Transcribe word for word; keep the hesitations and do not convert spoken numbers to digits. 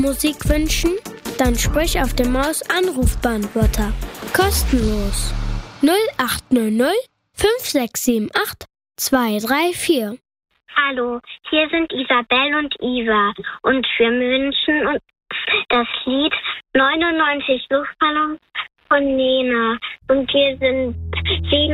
Musik wünschen? Dann sprich auf dem Maus-Anrufbeantworter. Kostenlos. null acht null null fünf sechs sieben acht zwei drei vier. Hallo, hier sind Isabel und Iva und wir wünschen uns das Lied neunundneunzig Luftballons von Nena und wir sind sieben